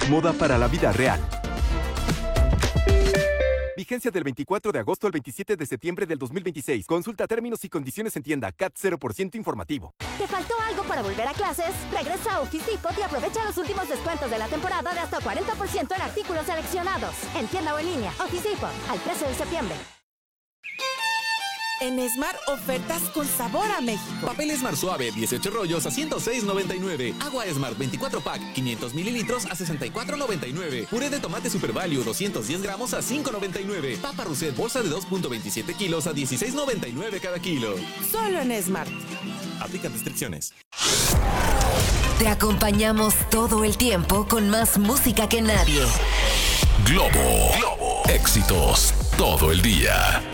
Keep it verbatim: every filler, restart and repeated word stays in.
Moda para la vida real. Vigencia del veinticuatro de agosto al veintisiete de septiembre del dos mil veintiséis. Consulta términos y condiciones en tienda. C A T cero por ciento informativo. ¿Te faltó algo para volver a clases? Regresa a Office Depot y aprovecha los últimos descuentos de la temporada de hasta cuarenta por ciento en artículos seleccionados. En tienda o en línea. Office Depot. Al trece de septiembre. En Smart, ofertas con sabor a México. Papel Smart Suave, dieciocho rollos a ciento seis noventa y nueve. Agua Smart veinticuatro pack, quinientos mililitros a sesenta y cuatro noventa y nueve. Puré de tomate Super Value, doscientos diez gramos a cinco noventa y nueve. Papa Rousset, bolsa de dos punto veintisiete kilos a dieciséis noventa y nueve cada kilo. Solo en Smart. Aplican restricciones. Te acompañamos todo el tiempo con más música que nadie. Globo. Globo. Éxitos todo el día.